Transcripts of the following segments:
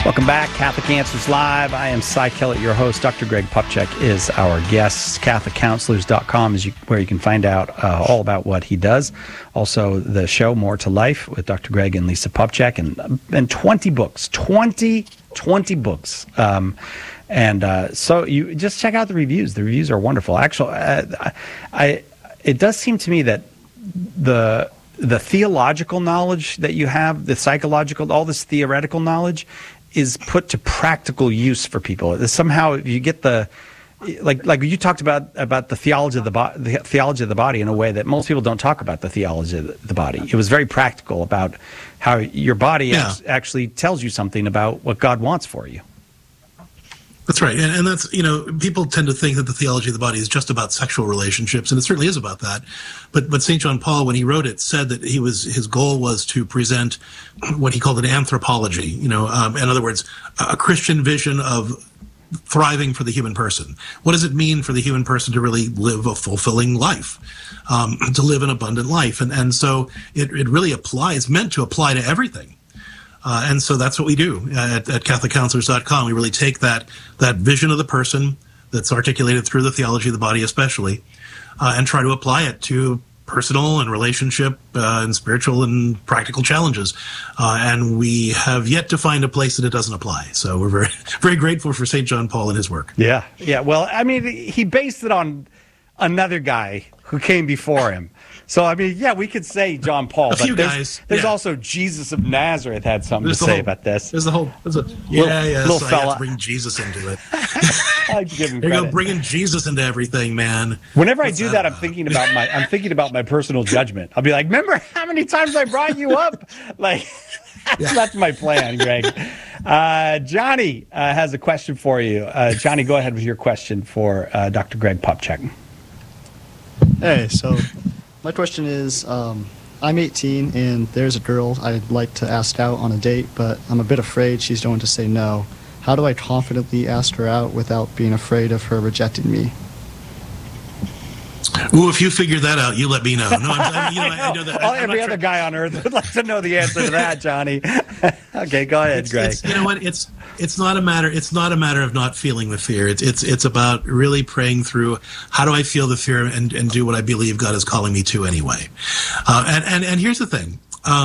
Welcome back, Catholic Answers Live. I am Cy Kellett, your host. Dr. Greg Popcak is our guest. CatholicCounselors.com is where you can find out all about what he does. Also, the show More to Life with Dr. Greg and Lisa Popcak, and 20 books. 20 books. So you just check out the reviews. The reviews are wonderful. Actually, it does seem to me that the theological knowledge that you have, the psychological, all this theoretical knowledge is put to practical use for people. Somehow, if you get like you talked about the theology of the body in a way that most people don't talk about the theology of the body. It was very practical about how your body actually tells you something about what God wants for you. That's right. And that's, people tend to think that the theology of the body is just about sexual relationships, and it certainly is about that. But St. John Paul, when he wrote it, said that his goal was to present what he called an anthropology, in other words, a Christian vision of thriving for the human person. What does it mean for the human person to really live a fulfilling life, to live an abundant life? And so it really applies, meant to apply to everything. And so that's what we do at CatholicCounselors.com. We really take that vision of the person that's articulated through the theology of the body especially, and try to apply it to personal and relationship and spiritual and practical challenges. And we have yet to find a place that it doesn't apply. So we're very, very grateful for St. John Paul and his work. Yeah. Well, I mean, he based it on another guy who came before him. So, I mean, we could say John Paul, but there's also Jesus of Nazareth had something to say about this. There's little so fella. I have to bring Jesus into it. I like to give him there credit. you go, bringing Jesus into everything, man. Whenever I do that, I'm thinking about my personal judgment. I'll be like, remember how many times I brought you up? Like, that's my plan, Greg. Johnny has a question for you. Johnny, go ahead with your question for Dr. Greg Popcak. Hey, so my question is, I'm 18 and there's a girl I'd like to ask out on a date, but I'm a bit afraid she's going to say no. How do I confidently ask her out without being afraid of her rejecting me? Ooh, if you figure that out, you let me know. No, I know that. Every other guy on earth would like to know the answer to that, Johnny. Okay, go ahead, Greg. You know what? It's not a matter. It's not a matter of not feeling the fear. It's about really praying through how do I feel the fear and do what I believe God is calling me to anyway. And here's the thing.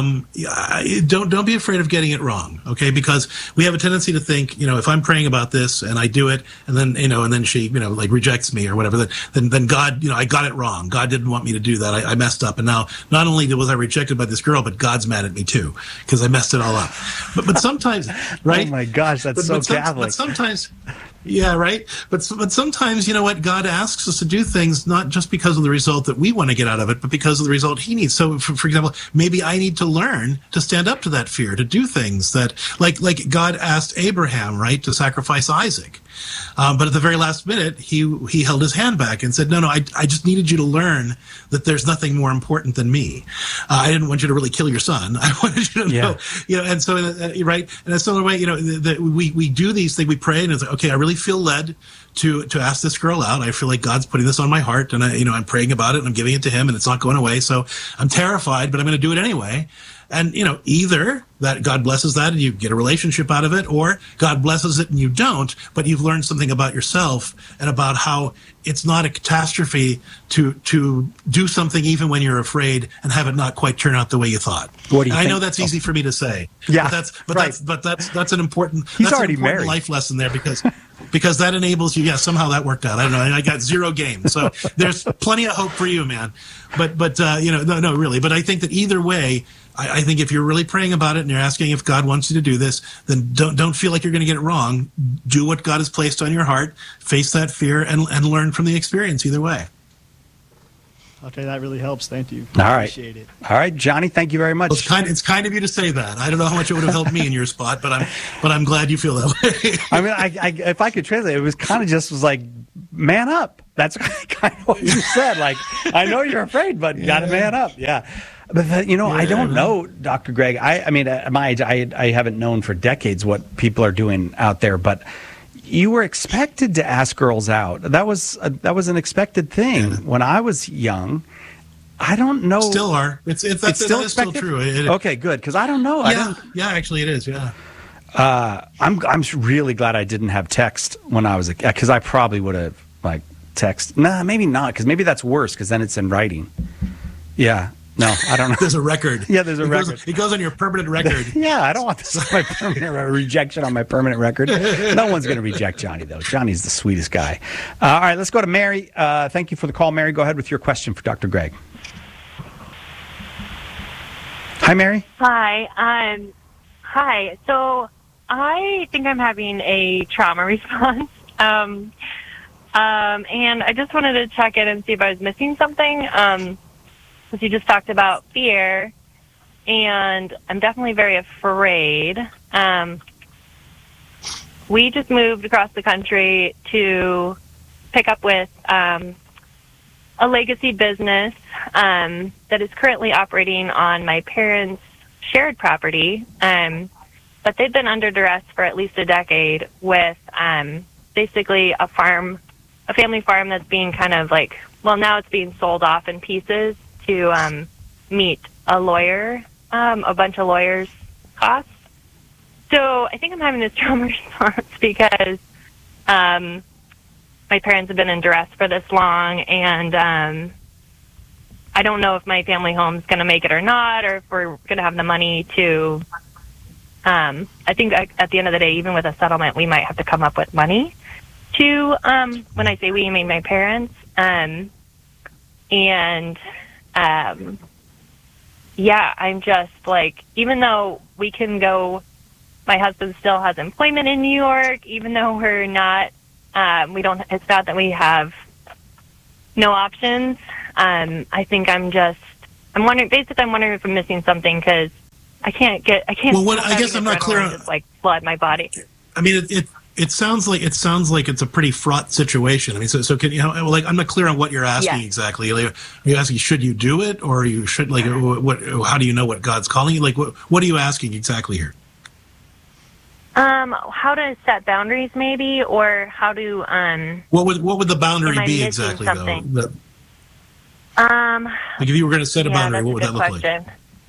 Don't be afraid of getting it wrong, okay? Because we have a tendency to think, if I'm praying about this and I do it, and then, and then she, rejects me or whatever, then God, I got it wrong. God didn't want me to do that. I messed up. And now, not only was I rejected by this girl, but God's mad at me too, because I messed it all up. But sometimes, right? Oh my gosh, that's so Catholic. But sometimes... Yeah, right. But sometimes, God asks us to do things not just because of the result that we want to get out of it, but because of the result he needs. So, for example, maybe I need to learn to stand up to that fear, to do things that, like God asked Abraham, right, to sacrifice Isaac. But at the very last minute, he held his hand back and said, no, I just needed you to learn that there's nothing more important than me. I didn't want you to really kill your son. I wanted you to know, and so, right. And that's the other way, that we do these things, we pray and it's like, okay, I really feel led to ask this girl out. I feel like God's putting this on my heart and I'm praying about it and I'm giving it to him and it's not going away. So I'm terrified, but I'm going to do it anyway. And, either that God blesses that and you get a relationship out of it, or God blesses it and you don't, but you've learned something about yourself and about how it's not a catastrophe to do something even when you're afraid and have it not quite turn out the way you thought. What do you think? I know that's easy for me to say. Yeah, that's an important, He's already married. Life lesson there because that enables you. Yeah, somehow that worked out. I don't know. I got 0 games. So there's plenty of hope for you, man. But no, really. But I think that either way, I think if you're really praying about it and you're asking if God wants you to do this, then don't feel like you're going to get it wrong. Do what God has placed on your heart, face that fear, and learn from the experience either way. Okay, that really helps. Thank you. All right. Appreciate it. All right, Johnny, thank you very much. Well, it's kind of you to say that. I don't know how much it would have helped me in your spot, but I'm glad you feel that way. I mean, if I could translate, it was kind of just like, man up. That's kind of what you said. Like, I know you're afraid, but you got to man up. Yeah. But, I don't know, Dr. Greg. I mean, at my age, I haven't known for decades what people are doing out there, but you were expected to ask girls out. That was an expected thing when I was young. I don't know. Still are. It's still true. Okay, good, because I don't know. Yeah, actually it is, yeah. I'm really glad I didn't have text when I was because I probably would have like text. Nah, maybe not, because maybe that's worse because then it's in writing. Yeah. No, I don't know. There's a record. Yeah, there's a record. It goes on your permanent record. Yeah, I don't want this on my permanent rejection on my permanent record. No one's going to reject Johnny, though. Johnny's the sweetest guy. All right, let's go to Mary. Thank you for the call, Mary. Go ahead with your question for Dr. Greg. Hi, Mary. Hi. Hi. So I think I'm having a trauma response. And I just wanted to check in and see if I was missing something. Because you just talked about fear, and I'm definitely very afraid. We just moved across the country to pick up with a legacy business that is currently operating on my parents' shared property. But they've been under duress for at least a decade with basically a family farm that's being kind of like, well, now it's being sold off in pieces to meet a lawyer, a bunch of lawyers' costs. So I think I'm having this trauma response because my parents have been in duress for this long, and I don't know if my family home's going to make it or not, or if we're going to have the money to... I think at the end of the day, even with a settlement, we might have to come up with money to, when I say we, I mean my parents, yeah, I'm just like, even though we can go, my husband still has employment in New York, even though we're not, it's not that we have no options. I think I'm wondering if I'm missing something, because I can't. Well, I guess I'm not clear on, just like flood my body. I mean, it sounds like it's a pretty fraught situation. I mean, so can you know, like, I'm not clear on what you're asking exactly. Like, are you asking, should you do it, or you should, like, what? How do you know what God's calling you? Like, what are you asking exactly here? How to set boundaries, maybe, or how to What would the boundary be exactly, something? though? Like, if you were going to set a boundary, what would that look like?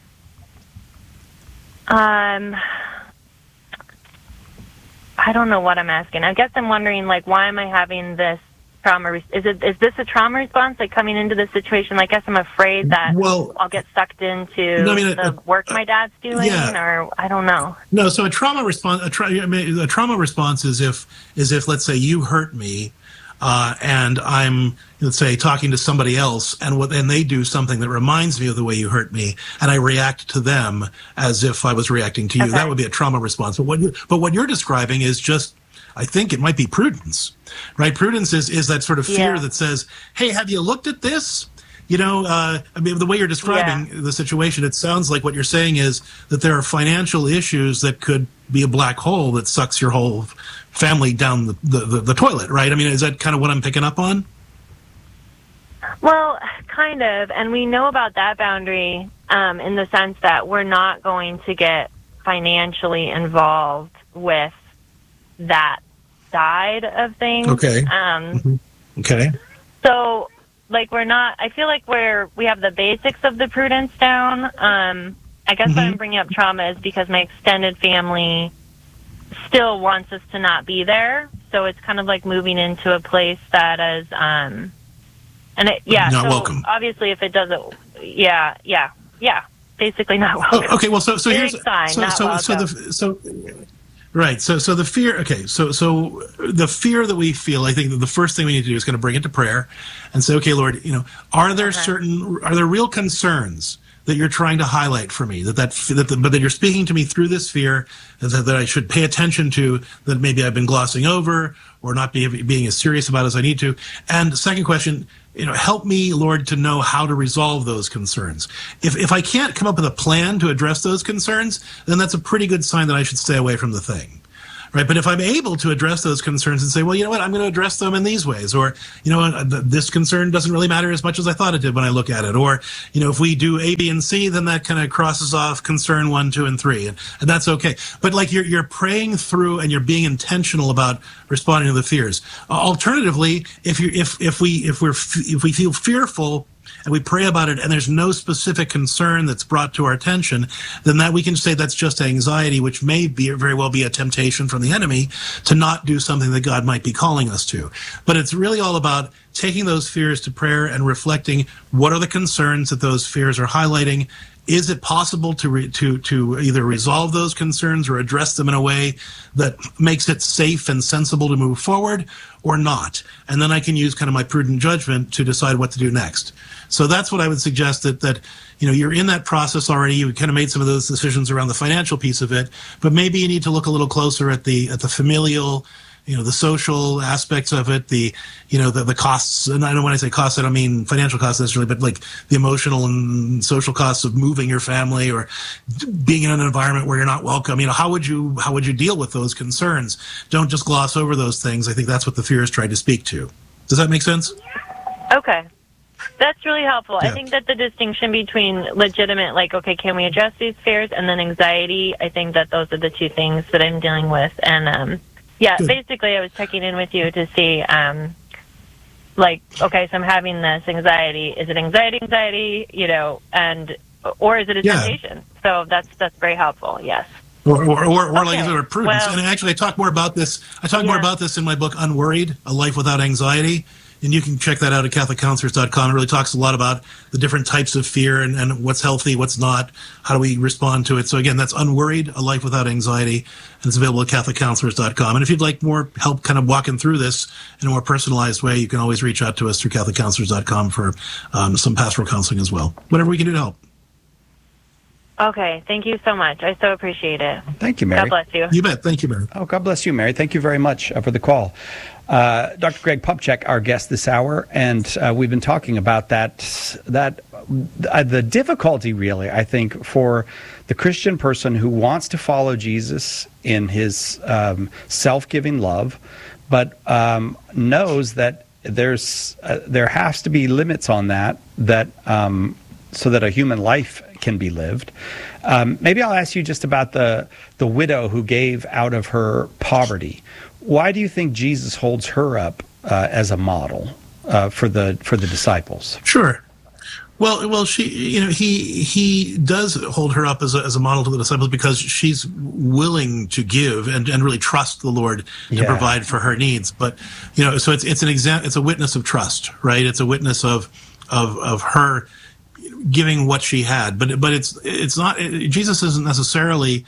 I don't know what I'm asking. I guess I'm wondering, like, why am I having this trauma? Is this a trauma response, like, coming into this situation? I guess I'm afraid that I'll get sucked into the work my dad's doing, or I don't know. No, so a trauma response, a trauma response is if let's say you hurt me, and I'm, let's say, talking to somebody else, and they do something that reminds me of the way you hurt me, and I react to them as if I was reacting to you. Okay. That would be a trauma response. But what you're describing is just, I think it might be prudence, right? Prudence is that sort of fear that says, hey, have you looked at this? You know, I mean, the way you're describing the situation, it sounds like what you're saying is that there are financial issues that could be a black hole that sucks your whole family down the toilet, right? I mean, is that kind of what I'm picking up on? Well, kind of. And we know about that boundary in the sense that we're not going to get financially involved with that side of things. Okay. Okay. So, like, I feel like we have the basics of the prudence down. I guess why I'm bringing up trauma is because my extended family still wants us to not be there. So it's kind of like moving into a place that is, not so welcome. Obviously, if it doesn't, basically not welcome. Oh, okay, well, so here's right. So the fear. Okay, so the fear that we feel, I think that the first thing we need to do is kind of bring it to prayer, and say, okay, Lord, you know, are there real concerns that you're trying to highlight for me, but that you're speaking to me through this fear that I should pay attention to, that maybe I've been glossing over or not being as serious about as I need to. And the second question, you know, help me, Lord, to know how to resolve those concerns. If I can't come up with a plan to address those concerns, then that's a pretty good sign that I should stay away from the thing. Right, but if I'm able to address those concerns and say, well, you know what, I'm going to address them in these ways, or, you know, this concern doesn't really matter as much as I thought it did when I look at it, or, you know, if we do A, B, and C, then that kind of crosses off concern 1, 2, and 3, and that's okay. But like you're praying through and you're being intentional about responding to the fears. Alternatively, if we feel fearful, and we pray about it and there's no specific concern that's brought to our attention, then that we can say that's just anxiety, which may be very well be a temptation from the enemy to not do something that God might be calling us to. But it's really all about taking those fears to prayer and reflecting what are the concerns that those fears are highlighting. Is it possible to either resolve those concerns or address them in a way that makes it safe and sensible to move forward, or not? And then I can use kind of my prudent judgment to decide what to do next. So that's what I would suggest, that you're in that process already. You kind of made some of those decisions around the financial piece of it, but maybe you need to look a little closer at the familial, the social aspects of it, the costs. And I know when I say costs, I don't mean financial costs necessarily, but like the emotional and social costs of moving your family or being in an environment where you're not welcome. How would you deal with those concerns? Don't just gloss over those things. I think that's what the fears tried to speak to. Does that make sense? Okay. That's really helpful. Yeah. I think that the distinction between legitimate, okay, can we address these fears, and then anxiety, I think that those are the two things that I'm dealing with. And, Good. Basically I was checking in with you to see, okay, so I'm having this anxiety. Is it anxiety, or is it a temptation? So that's very helpful, yes. Or Okay. like sort of prudence. Well, and actually I talk more about this in my book, Unworried, A Life Without Anxiety. And you can check that out at CatholicCounselors.com. It really talks a lot about the different types of fear and what's healthy, what's not, how do we respond to it. So again, that's Unworried, A Life Without Anxiety, and it's available at CatholicCounselors.com. And if you'd like more help kind of walking through this in a more personalized way, you can always reach out to us through CatholicCounselors.com for some pastoral counseling as well. Whatever we can do to help. Okay, thank you so much. I so appreciate it. Thank you, Mary. God bless you. You bet. Thank you, Mary. Oh, God bless you, Mary. Thank you very much for the call. Dr. Greg Popcak, our guest this hour, and we've been talking about the difficulty, really, I think, for the Christian person who wants to follow Jesus in his self-giving love, but knows that there has to be limits on that so that a human life can be lived. Maybe I'll ask you just about the widow who gave out of her poverty. Why do you think Jesus holds her up as a model for the disciples? Sure. Well, he does hold her up as a model to the disciples because she's willing to give and really trust the Lord to provide for her needs. But so it's a witness of trust, right? It's a witness of her giving what she had, but it's not. Jesus isn't necessarily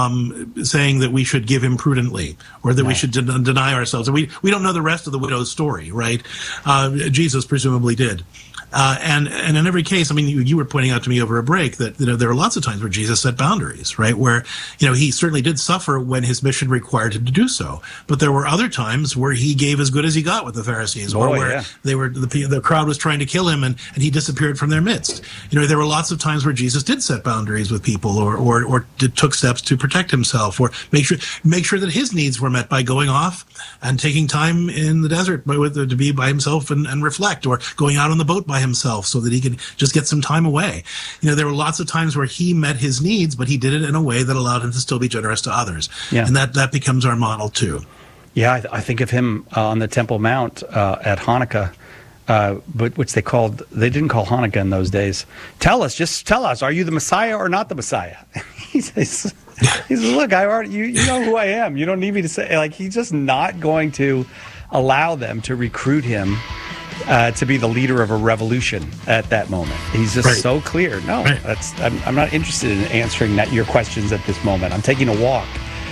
saying that we should give imprudently or that we should deny ourselves. We don't know the rest of the widow's story, right? Jesus presumably did. And in every case, I mean, you were pointing out to me over a break that there are lots of times where Jesus set boundaries, right? Where he certainly did suffer when his mission required him to do so, but there were other times where he gave as good as he got with the Pharisees, or where the crowd was trying to kill him and he disappeared from their midst. There were lots of times where Jesus did set boundaries with people, or took steps to protect himself, or make sure that his needs were met by going off and taking time in the desert to be by himself and reflect, or going out on the boat by himself so that he could just get some time away. There were lots of times where he met his needs, but he did it in a way that allowed him to still be generous to others. Yeah. And that becomes our model too. Yeah, I think of him on the Temple Mount at Hanukkah, but which they didn't call Hanukkah in those days. Just tell us, are you the Messiah or not the Messiah? He says, look, you know who I am. You don't need me to say, he's just not going to allow them to recruit him to be the leader of a revolution at that moment. He's just so clear. No, I'm not interested in answering your questions at this moment. I'm taking a walk.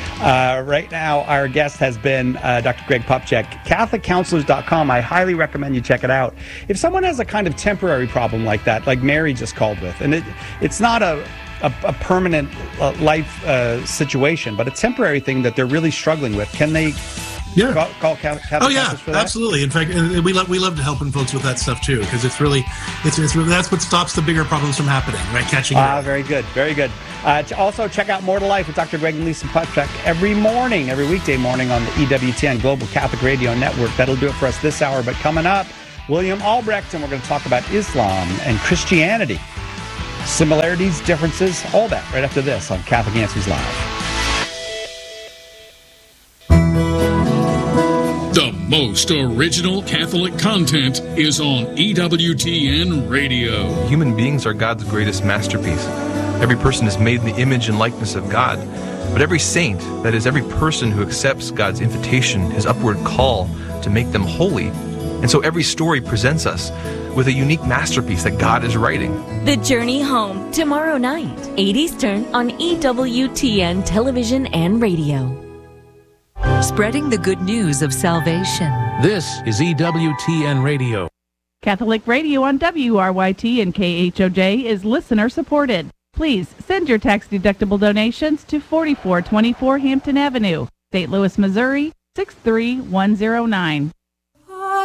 Right now, our guest has been Dr. Greg Popcak, CatholicCounselors.com. I highly recommend you check it out. If someone has a kind of temporary problem like that, like Mary just called with, and it's not a permanent life situation, but a temporary thing that they're really struggling with, can they call Catholic Counselors for that? Absolutely. In fact, we love to helping folks with that stuff too, because it's really that's what stops the bigger problems from happening, right? Catching it. Very good, very good. Also, check out More to Life with Dr. Greg and Lisa Popcak every weekday morning on the EWTN Global Catholic Radio Network. That'll do it for us this hour. But coming up, William Albrecht, and we're going to talk about Islam and Christianity, similarities, differences, all that right after this on Catholic Answers Live. The most original Catholic content is on EWTN Radio. Human beings are God's greatest masterpiece. Every person is made in the image and likeness of God. But every saint, that is, every person who accepts God's invitation, his upward call to make them holy. And so every story presents us with a unique masterpiece that God is writing. The Journey Home, tomorrow night, 8 Eastern on EWTN Television and Radio. Spreading the good news of salvation. This is EWTN Radio. Catholic Radio on WRYT and KHOJ is listener supported. Please send your tax-deductible donations to 4424 Hampton Avenue, St. Louis, Missouri, 63109.